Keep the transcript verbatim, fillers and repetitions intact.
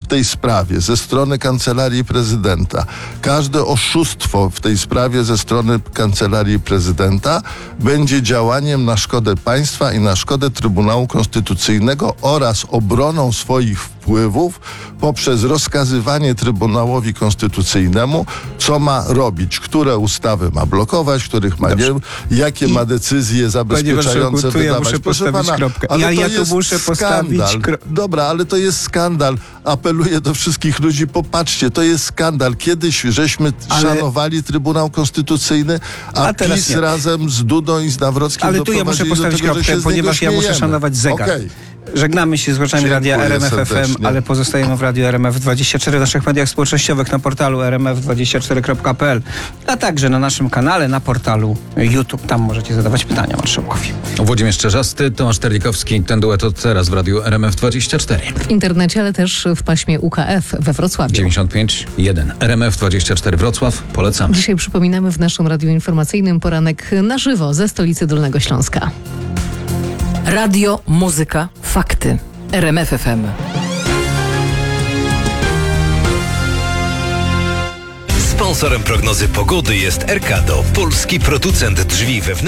tej sprawie ze strony Kancelarii Prezydenta, każde oszustwo w tej sprawie ze strony Kancelarii Prezydenta będzie działaniem na szkodę państwa i na szkodę Trybunału Konstytucyjnego oraz obroną swoich wpływów poprzez rozkazywanie Trybunałowi Konstytucyjnemu, co ma robić, które ustawy ma blokować, których ma nie, jakie I, ma decyzje zabezpieczające wydawać. Ja muszę Proszę postawić pana, kropkę. ale Ja, to ja jest tu muszę postawić skandal. kro... Dobra, ale to jest skandal. Apeluję do wszystkich ludzi, popatrzcie, to jest skandal. Kiedyś żeśmy ale... szanowali Trybunał Konstytucyjny, a, a PiS nie. razem z Dudą i z Nawrockim ale tu ja muszę postawić tego, kropkę, ponieważ ja muszę szanować zegar. Okay. Żegnamy się z słuchaczami Radia R M F F M, ale pozostajemy w Radiu R M F dwadzieścia cztery, w naszych mediach społecznościowych, na portalu r m f dwadzieścia cztery kropka p l, a także na naszym kanale, na portalu YouTube. Tam możecie zadawać pytania marszałkowi. Włodzimierz Czerzasty, Tomasz Terlikowski. Ten duet od teraz w Radiu R M F dwadzieścia cztery. W internecie, ale też w paśmie U K F we Wrocławiu. dziewięćdziesiąt pięć jeden. R M F dwadzieścia cztery Wrocław. Polecamy. Dzisiaj przypominamy w naszym radiu informacyjnym poranek na żywo ze stolicy Dolnego Śląska. Radio, muzyka, fakty. R M F F M. Sponsorem prognozy pogody jest Erkado, polski producent drzwi wewnętrznych.